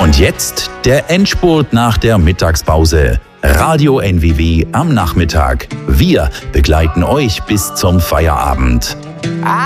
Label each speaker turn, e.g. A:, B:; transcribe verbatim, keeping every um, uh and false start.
A: Und jetzt der Endspurt nach der Mittagspause. Radio N W W am Nachmittag. Wir begleiten euch bis zum Feierabend.